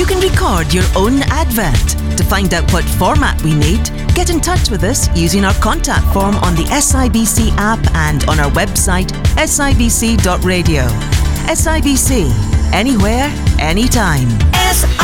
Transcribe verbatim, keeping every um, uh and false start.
You can record your own advert. To find out what format we need, get in touch with us using our contact form on the S I B C app and on our website s i b c dot radio. S I B C. Anywhere, anytime. S